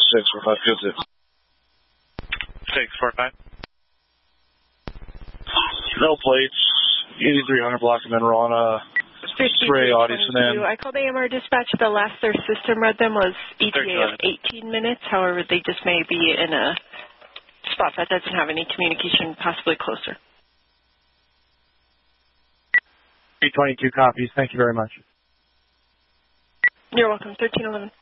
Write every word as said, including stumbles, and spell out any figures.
six four five, field zip. six four five. No plates, eighty-three hundred block of mineral on a Stray Audi sedan. I called A M R dispatch. The last their system read them was E T A of eighteen minutes. However, they just may be in a spot that doesn't have any communication, possibly closer. three twenty-two copies. Thank you very much. You're welcome. thirteen eleven.